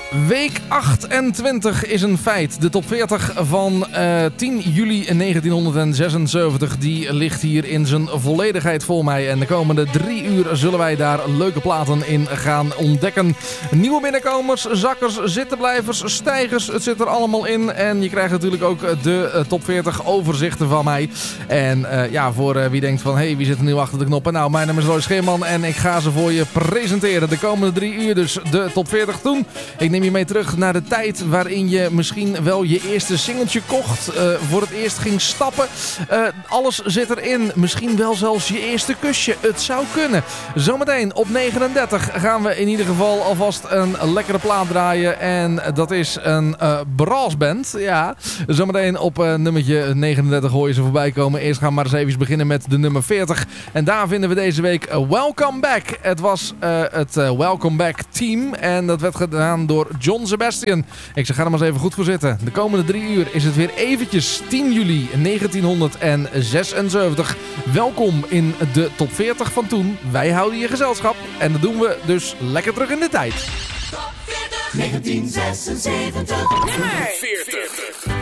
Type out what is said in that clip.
Week 28 is een feit. De top 40 van 10 juli 1976 die ligt hier in zijn volledigheid voor mij. En de komende 3 uur zullen wij daar leuke platen in gaan ontdekken. Nieuwe binnenkomers, zakkers, zittenblijvers, stijgers. Het zit er allemaal in. En je krijgt natuurlijk ook de top 40 overzichten van mij. En voor wie denkt van, hey, wie zit er nu achter de knoppen? Nou, mijn naam is Roy Scheerman en ik ga ze voor je presenteren. De komende 3 uur dus de top 40 toen. Ik neem je mee terug naar de tijd waarin je misschien wel je eerste singeltje kocht. Voor het eerst ging stappen. Alles zit erin. Misschien wel zelfs je eerste kusje. Het zou kunnen. Zometeen op 39 gaan we in ieder geval alvast een lekkere plaat draaien. En dat is een brassband. Ja, zometeen op nummertje 39 hoor je ze voorbij komen. Eerst gaan we maar eens even beginnen met de nummer 40. En daar vinden we deze week Welcome Back. Het was het Welcome Back team. En dat werd gedaan door John Sebastian. Ik zeg, ga er maar eens even goed voor zitten. De komende 3 uur is het weer eventjes 10 juli 1976. Welkom in de top 40 van toen. Wij houden je gezelschap. En dat doen we dus lekker terug in de tijd. Top 40 1976. Nummer 40.